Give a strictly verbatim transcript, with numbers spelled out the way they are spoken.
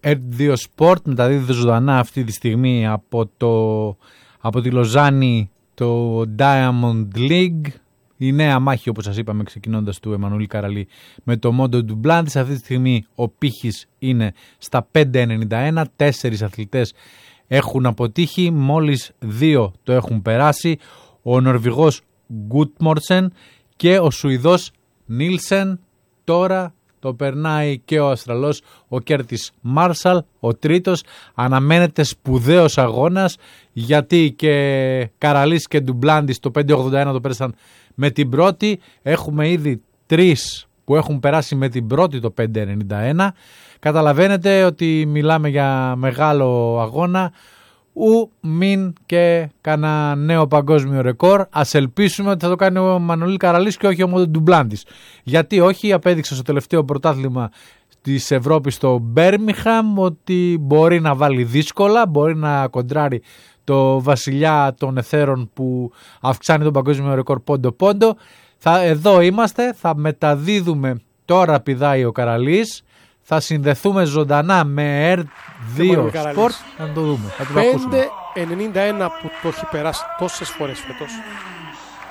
ερ δύο Sport μεταδίδεται ζωντανά αυτή τη στιγμή από, το, από τη Λοζάνη το Diamond League. Η νέα μάχη, όπως σας είπαμε ξεκινώντας, του Εμμανουήλ Καραλή με το Μόντο Ντουμπλάντις. Αυτή τη στιγμή ο πύχης είναι στα πέντε ενενήντα ένα. Τέσσερις αθλητές έχουν αποτύχει, μόλις δύο το έχουν περάσει. Ο Νορβηγός Γκούτμορσεν και ο Σουηδός Νίλσεν. Τώρα το περνάει και ο Αυστραλός ο Κέρτις Μάρσαλ, ο τρίτος. Αναμένεται σπουδαίος αγώνας, γιατί και Καραλής και Ντουμπλάντις το πέντε ογδόντα ένα το πέρασαν με την πρώτη. Έχουμε ήδη τρεις που έχουν περάσει με την πρώτη το πέντε ενενήντα ένα. Καταλαβαίνετε ότι μιλάμε για μεγάλο αγώνα. Ου μην και κανένα νέο παγκόσμιο ρεκόρ. Ας ελπίσουμε ότι θα το κάνει ο Εμμανουήλ Καραλής και όχι ο Μόντο Ντουμπλάντις. Γιατί όχι, απέδειξε στο τελευταίο πρωτάθλημα της Ευρώπης στο Μπέρμιχαμ ότι μπορεί να βάλει δύσκολα, μπορεί να κοντράρει το βασιλιά των εθέρων που αυξάνει τον παγκόσμιο ρεκόρ πόντο πόντο. Θα, εδώ είμαστε, θα μεταδίδουμε, τώρα πηδάει ο Καραλής. Θα συνδεθούμε ζωντανά με ερ δύο Sport. Θα το δούμε. Θα το ακούσουμε. πέντε ενενήντα ένα που το έχει περάσει τόσες φορές φέτος.